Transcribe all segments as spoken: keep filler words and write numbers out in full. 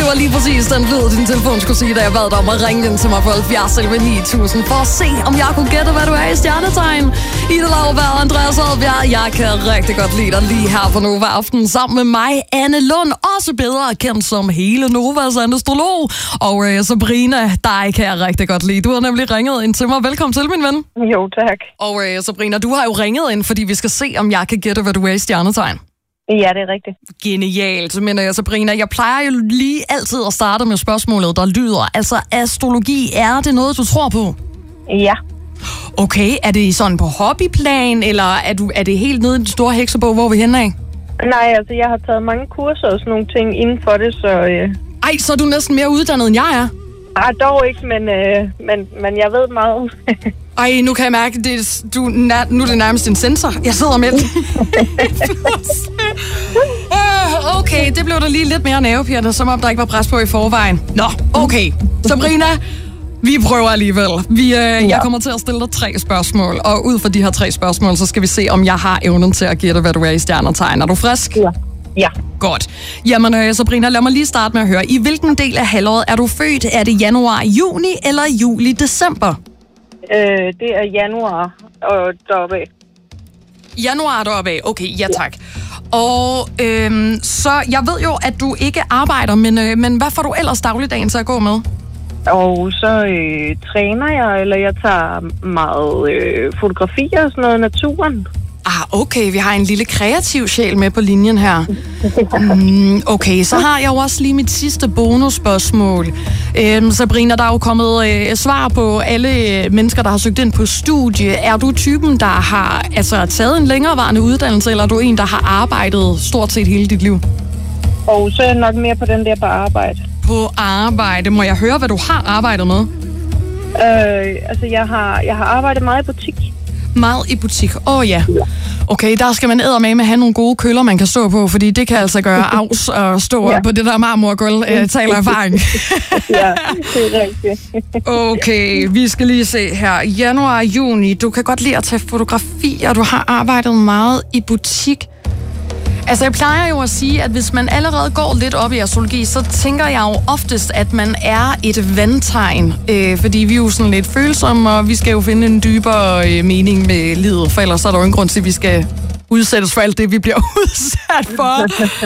var lige præcis den lyd, din telefon skulle sige, da jeg bad dig om at ringe ind til mig på halvfjerds elleve ni tusind, for at se, om jeg kunne gætte, hvad du er i stjernetegn. Ida Lauberg og Andreas Oddbjerg, jeg kan rigtig godt lide dig lige her på Nova Aften, sammen med mig, Anne Lund, også bedre kendt som hele Novas astrolog. Og øh, Sabrina, dig kan jeg rigtig godt lide. Du har nemlig ringet ind til mig. Velkommen til, min ven. Jo, tak. Og øh, Sabrina, du har jo ringet ind, fordi vi skal se, om jeg kan gætte, hvad du er i stjernetegn. Ja, det er rigtigt. Genialt. Men uh, Sabrina, jeg plejer jo lige altid at starte med spørgsmålet, der lyder. Altså, astrologi, er det noget, du tror på? Ja. Okay, er det sådan på hobbyplan, eller er, du, er det helt nede i den store heksebog, hvor vi er henne af? Nej, altså, jeg har taget mange kurser og sådan nogle ting inden for det, så... Øh... Ej, så er du næsten mere uddannet, end jeg er. Ah, dog ikke, men, øh, men, men jeg ved meget. Ej, nu kan jeg mærke, det du, nu er det nærmest en sensor. Jeg sidder med uh, Okay, det blev der lige lidt mere nervepirrende, som om der ikke var pres på i forvejen. Nå, okay. Sabrina, vi prøver alligevel. Vi, øh, ja. Jeg kommer til at stille dig tre spørgsmål, og ud fra de her tre spørgsmål, så skal vi se, om jeg har evnen til at gætte, hvad du er i stjernetegn. Er du frisk? Ja. Ja. Godt. Jamen, øh, Sabrina, lad mig lige starte med at høre. I hvilken del af halvåret er du født? Er det januar, juni eller juli, december? Øh, det er januar og deroppe af. Januar deroppe af. Okay, ja tak. Og øh, så, jeg ved jo, at du ikke arbejder, men, øh, men hvad får du ellers dagligdagen til at gå med? Og så øh, træner jeg, eller jeg tager meget øh, fotografier og sådan noget, naturen. Ah, okay, vi har en lille kreativ sjæl med på linjen her. Mm, okay, så har jeg jo også lige mit sidste bonusspørgsmål. Øhm, Sabrina, der er jo kommet øh, svar på alle øh, mennesker, der har søgt ind på studie. Er du typen, der har altså, taget en længerevarende uddannelse, eller er du en, der har arbejdet stort set hele dit liv? Og så er jeg nok mere på den der på arbejde. På arbejde. Må jeg høre, hvad du har arbejdet med? Øh, altså, jeg har, jeg har arbejdet meget i butik. Meget i butik. Åh oh, ja. Okay, der skal man eddermame have nogle gode køller, man kan stå på, fordi det kan altså gøre afs at stå ja. på det der marmorgulv, øh, taler erfaring. Ja, det er rigtigt. Okay, vi skal lige se her. Januar, juni. Du kan godt lide at tage fotografier. Du har arbejdet meget i butik. Altså, jeg plejer jo at sige, at hvis man allerede går lidt op i astrologi, så tænker jeg jo oftest, at man er et vandtegn. Øh, fordi vi er jo sådan lidt følsomme, og vi skal jo finde en dybere øh, mening med livet. For ellers er der jo ingen grund til, at vi skal udsættes for alt det, vi bliver udsat for.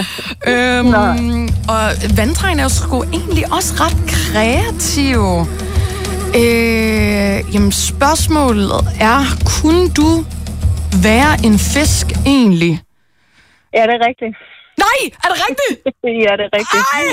øhm, og vandtegn er jo sgu egentlig også ret kreativ. Øh, jamen, spørgsmålet er, kunne du være en fisk egentlig? Ja, det er rigtigt. Nej, er det rigtigt? Ja, det er rigtigt. Ej!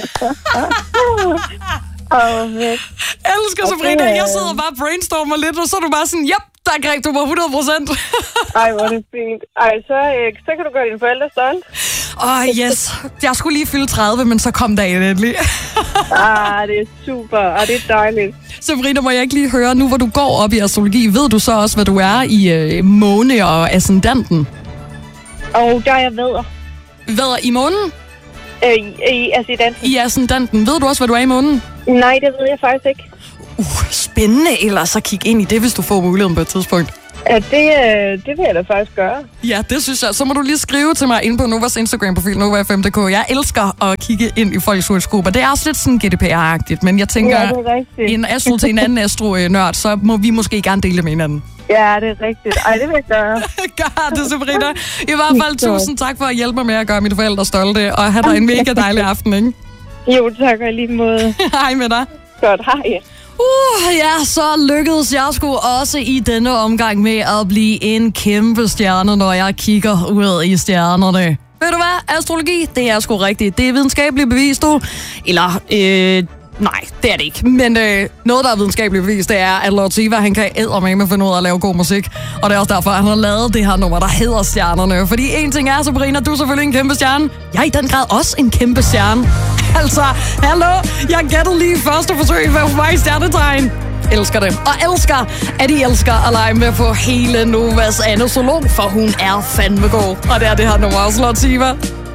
oh, jeg elsker Sabrina. Jeg sidder bare og brainstormer lidt, og så er du bare sådan, jep, der greb du på hundrede procent. Ej, hvor er det fint. Ej, så, øh, så kan du gøre dine forældre stolt. Åh, oh, yes. Jeg skulle lige fylde tredive, men så kom dagen endelig. ah, det er super. Ah, det er dejligt. Sabrina, må jeg ikke lige høre, nu hvor du går op i astrologi, ved du så også, hvad du er i øh, måne og ascendanten? Og der er jeg vædder. Vædder i månen? Øh, i, i ascendanten. I ascendanten. Ved du også, hvad du er i månen? Nej, det ved jeg faktisk ikke. Uh, spændende. Ellers så kig ind i det, hvis du får muligheden på et tidspunkt. Ja, det, det vil jeg da faktisk gøre. Ja, det synes jeg. Så må du lige skrive til mig inde på Novas Instagram-profil, Nova F M punktum d k. Jeg elsker at kigge ind i folks horoskoper. Det er også lidt sådan G D P R-agtigt, men jeg tænker, ja, en astro til en anden astro-nørd, så må vi måske gerne dele det med hinanden. Ja, det er rigtigt. Ej, det vil jeg gøre. Gør det, Sabrina. I hvert fald tusind tak for at hjælpe mig med at gøre mine forældre stolte, og have dig en mega dejlig aften, ikke? Jo, tak og lige måde. Hej med dig. Godt, hej. Uh, ja, så lykkedes jeg sgu også i denne omgang med at blive en kæmpe stjerne, når jeg kigger ud i stjernerne. Ved du hvad? Astrologi, det er sgu rigtigt. Det er videnskabeligt bevist, du. Eller, øh... Nej, det er det ikke. Men øh, noget, der er videnskabeligt bevist, det er, at Lord Siva, han kan eddermame finde ud af at lave god musik. Og det er også derfor, at han har lavet det her nummer, der hedder Stjernerne. Fordi en ting er, Sabrina, du er selvfølgelig en kæmpe stjerne. Jeg er i den grad også en kæmpe stjerne. Altså, hallo, jeg gættede lige første forsøg for mig i stjernetegn. Elsker det. Og elsker, at I elsker at lege med på hele Novas astrolog, for hun er fandme god. Og det er det her nummer også, Lord Siva.